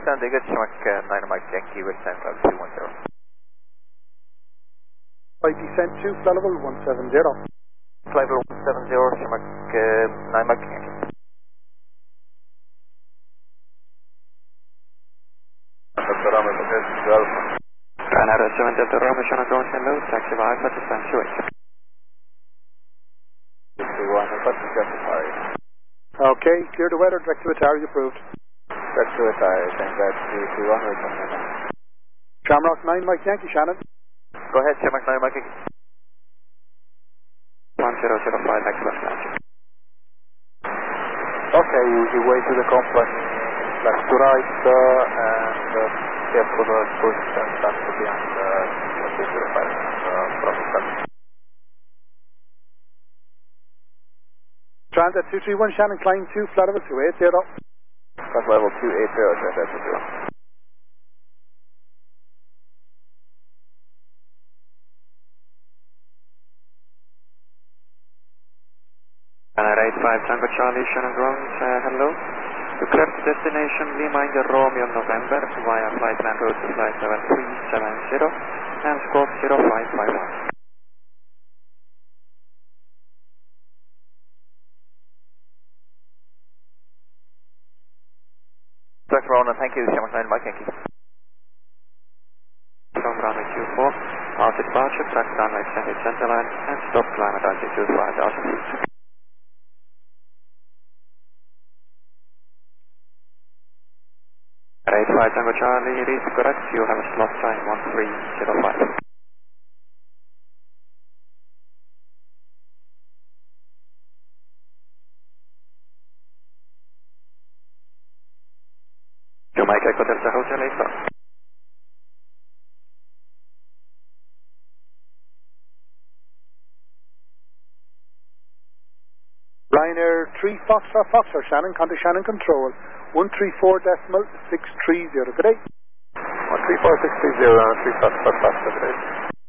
Sound good, Shamrock 9 Mike Yankee with San Cloud 210. Right, descent to flight level 170. Flight level 170, Shamrock 9 Mike Yankee. Canada 7 Delta Romeo, Shamrock going hello, taxi by Alpha to stand 28. Okay, clear the weather, direct to Atari approved. Direct to Atari, thank God, 221, return. Shamrock 9 Mike Yankee, Shannon. Go ahead, Shamrock 9 Mike Yankee. 1005, next left landing. Okay, easy way to the complex, left to right, and careful the position, start to be on the 205, Transit 231, Shannon, climb 2, flight level 280. Flight level 280, Transit 231. Canada 85 Tango Charlie, Shannon ground, hello. To correct destination Lima India Romeo November via flight plan route to flight 7370 and scope 0551. Direct Rona, thank you, Shamrock 9 Mike Yankee. From runway 24, out departure, track runway extended center line and stop climb at altitude 5,000 feet. Canada 85 Tango Charlie, it is correct, you have a slot time 1305. Jamaica Echo Delta Hotel 84. Ryanair 3 Foxtrot, Shannon, contact Shannon Control, 134.630, good day. 134.630, 3 Foxtrot, good day.